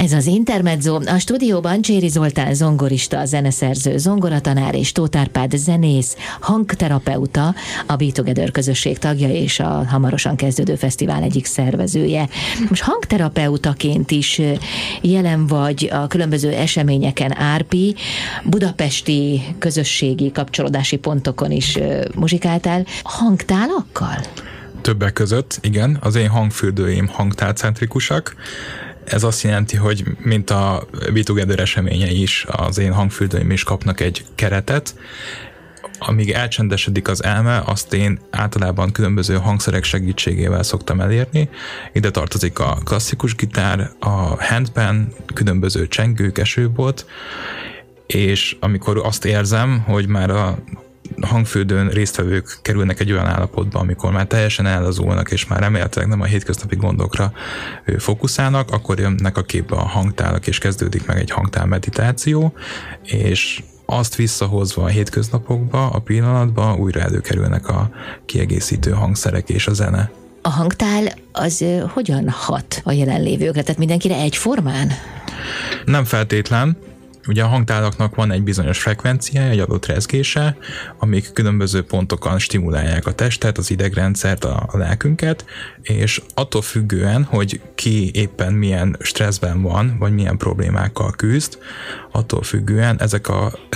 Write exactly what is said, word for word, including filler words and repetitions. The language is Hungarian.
Ez az Intermezzo. A stúdióban Cséri Zoltán zongorista, zeneszerző, zongoratanár és Tóth Árpád zenész, hangterapeuta, a Be Together közösség tagja és a hamarosan kezdődő fesztivál egyik szervezője. Most hangterapeutaként is jelen vagy a különböző eseményeken, Árpi, budapesti közösségi kapcsolódási pontokon is muzsikáltál. Hangtálakkal? Többek között, igen, az én hangfürdőim hangtálcentrikusak. Ez azt jelenti, hogy mint a Be Together eseményei is, az én hangfürdőim is kapnak egy keretet. Amíg elcsendesedik az elme, azt én általában különböző hangszerek segítségével szoktam elérni. Ide tartozik a klasszikus gitár, a handpan, különböző csengők, esőbot, és amikor azt érzem, hogy már a hangfürdőn résztvevők kerülnek egy olyan állapotba, amikor már teljesen ellazulnak, és már remélhetőleg nem a hétköznapi gondokra fókuszálnak, akkor jönnek a képbe a hangtálak, és kezdődik meg egy hangtál meditáció, és azt visszahozva a hétköznapokba, a pillanatba újra előkerülnek a kiegészítő hangszerek és a zene. A hangtál az hogyan hat a jelenlévőkre? Tehát mindenkire egyformán? Nem feltétlen. Ugye a hangtálaknak van egy bizonyos frekvenciája, egy adott rezgése, amik különböző pontokon stimulálják a testet, az idegrendszert, a lelkünket, és attól függően, hogy ki éppen milyen stresszben van, vagy milyen problémákkal küzd, attól függően ezek a